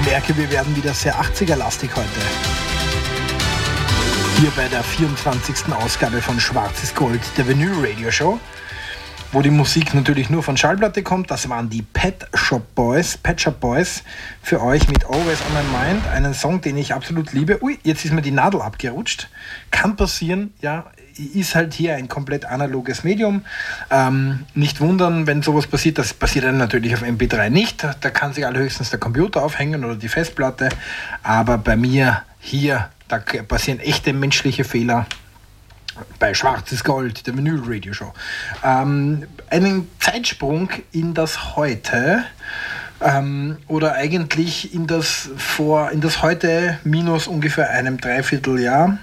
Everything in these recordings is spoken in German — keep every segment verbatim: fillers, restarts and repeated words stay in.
merke, wir werden wieder sehr achtziger-lastig heute. Hier bei der vierundzwanzigsten Ausgabe von Schwarzes Gold, der Vinyl Radio Show, wo die Musik natürlich nur von Schallplatte kommt. Das waren die Pet Shop Boys, Pet Shop Boys für euch mit Always on My Mind, einen Song, den ich absolut liebe. Ui, jetzt ist mir die Nadel abgerutscht. Kann passieren, ja, ist halt hier ein komplett analoges Medium. Ähm, nicht wundern, wenn sowas passiert. Das passiert dann natürlich auf M P drei nicht. Da kann sich allerhöchstens der Computer aufhängen oder die Festplatte. Aber bei mir hier, da passieren echte menschliche Fehler. Bei Schwarzes Gold, der Vinyl Radio Show. Ähm, einen Zeitsprung in das Heute ähm, oder eigentlich in das vor in das Heute minus ungefähr einem Dreivierteljahr.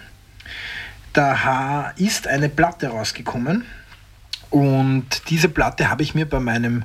Da ist eine Platte rausgekommen und diese Platte habe ich mir bei meinem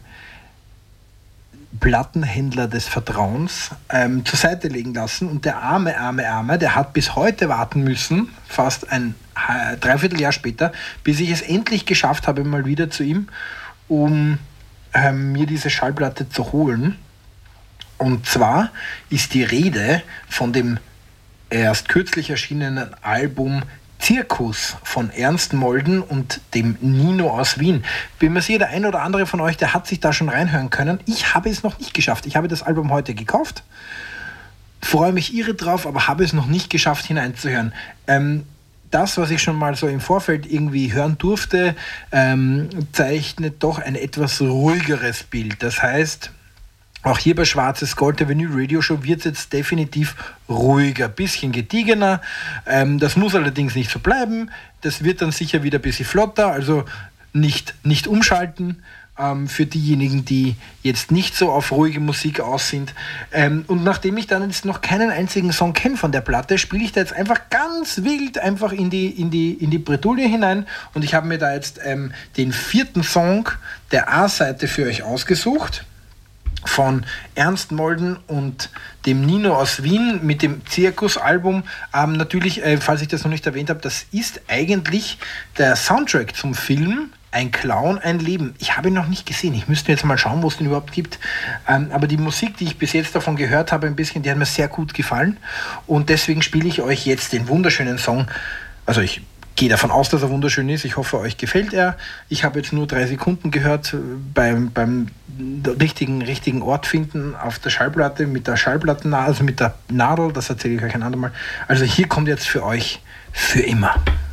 Plattenhändler des Vertrauens ähm, zur Seite legen lassen und der arme, arme, arme, der hat bis heute warten müssen, fast ein äh, Dreivierteljahr später, bis ich es endlich geschafft habe, mal wieder zu ihm, um ähm, mir diese Schallplatte zu holen. Und zwar ist die Rede von dem erst kürzlich erschienenen Album Zirkus von Ernst Molden und dem Nino aus Wien. Bin mir sicher, der ein oder andere von euch, der hat sich da schon reinhören können. Ich habe es noch nicht geschafft. Ich habe das Album heute gekauft, freue mich irre drauf, aber habe es noch nicht geschafft hineinzuhören. Ähm, das, was ich schon mal so im Vorfeld irgendwie hören durfte, ähm, zeichnet doch ein etwas ruhigeres Bild. Das heißt, auch hier bei Schwarzes Gold, der Vinyl Radio Show, wird es jetzt definitiv ruhiger, bisschen gediegener. Ähm, das muss allerdings nicht so bleiben. Das wird dann sicher wieder ein bisschen flotter, also nicht, nicht umschalten ähm, für diejenigen, die jetzt nicht so auf ruhige Musik aus sind. Ähm, und nachdem ich dann jetzt noch keinen einzigen Song kenne von der Platte, spiele ich da jetzt einfach ganz wild einfach in die, in die, in die Bredouille hinein. Und ich habe mir da jetzt ähm, den vierten Song der A-Seite für euch ausgesucht, von Ernst Molden und dem Nino aus Wien mit dem Zirkus-Album. Ähm, natürlich, äh, falls ich das noch nicht erwähnt habe, das ist eigentlich der Soundtrack zum Film Ein Clown, ein Leben. Ich habe ihn noch nicht gesehen. Ich müsste jetzt mal schauen, wo es den überhaupt gibt. Ähm, aber die Musik, die ich bis jetzt davon gehört habe, ein bisschen, die hat mir sehr gut gefallen. Und deswegen spiele ich euch jetzt den wunderschönen Song. Also ich gehe davon aus, dass er wunderschön ist. Ich hoffe, euch gefällt er. Ich habe jetzt nur drei Sekunden gehört beim, beim richtigen, richtigen Ort finden auf der Schallplatte mit der Schallplattennadel, also mit der Nadel. Das erzähle ich euch ein andermal. Also hier kommt jetzt für euch Für immer.